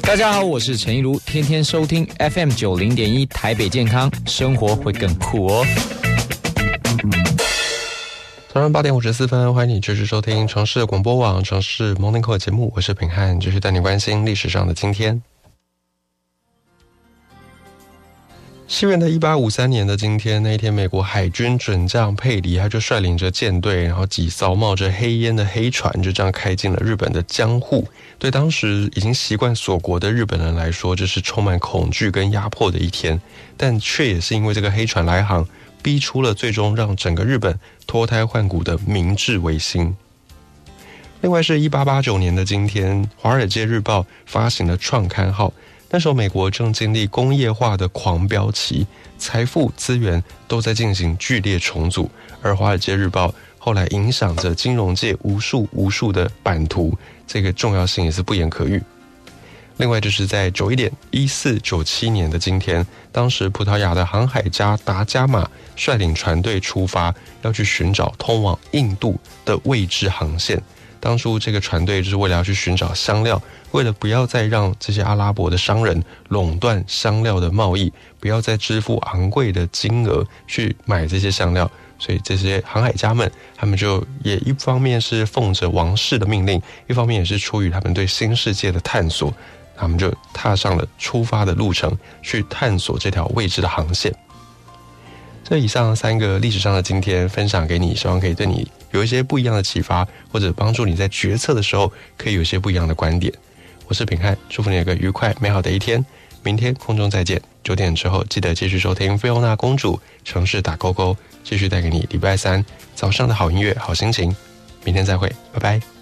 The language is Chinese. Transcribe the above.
大家好，我是陈一如，天天收听 FM90.1 台北健康，生活会更酷哦。 早上8点54分，欢迎你继续收听城市广播网城市 Morning Call 节目，我是品汉，继续带你关心历史上的今天。西元的1853年的今天，那一天，美国海军准将佩里他就率领着舰队，然后几艘冒着黑烟的黑船，就这样开进了日本的江户。对当时已经习惯锁国的日本人来说，这是充满恐惧跟压迫的一天，但却也是因为这个黑船来航，逼出了最终让整个日本脱胎换骨的明治维新。另外是1889年的今天，《华尔街日报》发行了创刊号。那时候美国正经历工业化的狂飙期，财富资源都在进行剧烈重组，而《华尔街日报》后来影响着金融界无数的版图，这个重要性也是不言可喻。另外就是在1497年的今天，当时葡萄牙的航海家达伽马率领船队出发，要去寻找通往印度的未知航线。当初这个船队就是为了要去寻找香料，为了不要再让这些阿拉伯的商人垄断香料的贸易，不要再支付昂贵的金额去买这些香料，所以这些航海家们他们就也一方面是奉着王室的命令，一方面也是出于他们对新世界的探索，他们就踏上了出发的路程，去探索这条未知的航线。这以上3个历史上的今天分享给你，希望可以对你有一些不一样的启发，或者帮助你在决策的时候可以有一些不一样的观点。我是品汉，祝福你有个愉快美好的一天，明天空中再见。9点之后记得继续收听菲欧娜公主城市打勾勾，继续带给你礼拜3早上的好音乐好心情。明天再会，拜拜。